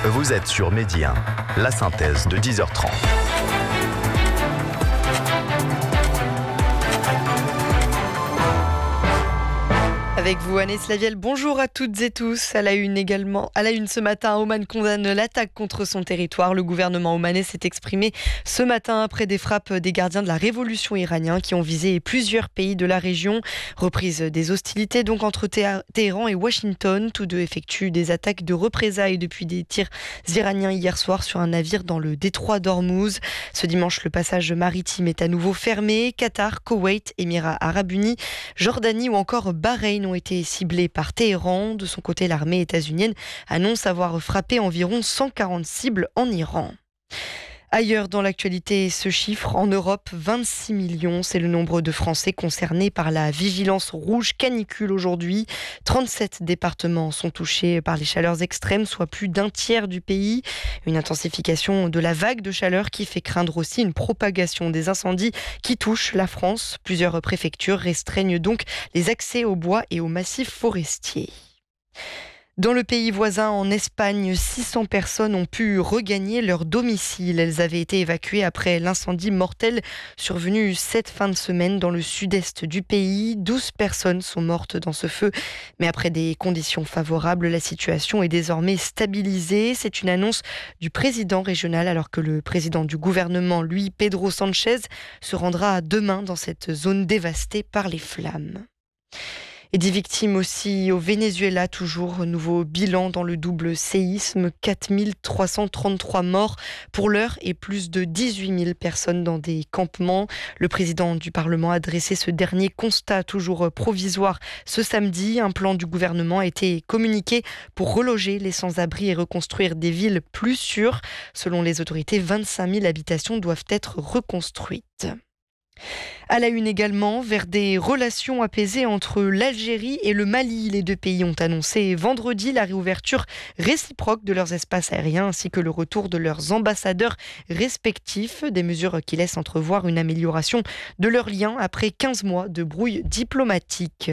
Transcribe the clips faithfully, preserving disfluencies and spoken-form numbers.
Vous êtes sur Midi un, la synthèse de dix heures trente. Avec vous, Anne Slaviel, bonjour à toutes et tous. À la une également, à la une ce matin, Oman condamne l'attaque contre son territoire. Le gouvernement omanais s'est exprimé ce matin après des frappes des gardiens de la révolution iranienne qui ont visé plusieurs pays de la région. Reprise des hostilités donc entre Téhéran et Washington. Tous deux effectuent des attaques de représailles depuis des tirs iraniens hier soir sur un navire dans le détroit d'Ormuz. Ce dimanche, le passage maritime est à nouveau fermé. Qatar, Koweït, Émirats arabes unis, Jordanie ou encore Bahreïn ont été ciblés par Téhéran. De son côté, l'armée états-unienne annonce avoir frappé environ cent quarante cibles en Iran. Ailleurs dans l'actualité, ce chiffre, en Europe, vingt-six millions, c'est le nombre de Français concernés par la vigilance rouge canicule aujourd'hui. trente-sept départements sont touchés par les chaleurs extrêmes, soit plus d'un tiers du pays. Une intensification de la vague de chaleur qui fait craindre aussi une propagation des incendies qui touchent la France. Plusieurs préfectures restreignent donc les accès aux bois et aux massifs forestiers. Dans le pays voisin, en Espagne, six cents personnes ont pu regagner leur domicile. Elles avaient été évacuées après l'incendie mortel survenu cette fin de semaine dans le sud-est du pays. douze personnes sont mortes dans ce feu, mais après des conditions favorables, la situation est désormais stabilisée. C'est une annonce du président régional, alors que le président du gouvernement, lui, Pedro Sánchez, se rendra demain dans cette zone dévastée par les flammes. Et des victimes aussi au Venezuela, toujours nouveau bilan dans le double séisme, quatre mille trois cent trente-trois morts pour l'heure et plus de dix-huit mille personnes dans des campements. Le président du Parlement a dressé ce dernier constat toujours provisoire ce samedi. Un plan du gouvernement a été communiqué pour reloger les sans-abri et reconstruire des villes plus sûres. Selon les autorités, vingt-cinq mille habitations doivent être reconstruites. À la une également, vers des relations apaisées entre l'Algérie et le Mali. Les deux pays ont annoncé vendredi la réouverture réciproque de leurs espaces aériens ainsi que le retour de leurs ambassadeurs respectifs. Des mesures qui laissent entrevoir une amélioration de leurs liens après quinze mois de brouille diplomatique.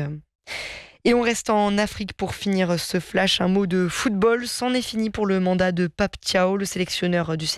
Et on reste en Afrique pour finir ce flash. Un mot de football. C'en est fini pour le mandat de Pape Thiaw, le sélectionneur du Sénégal.